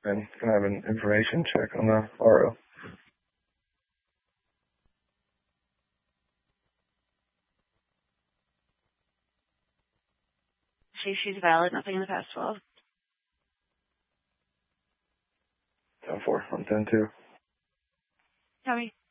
And can I have an information check on the RO? She's valid. Nothing in the past 12. 10-4. I'm 10-2. Tommy.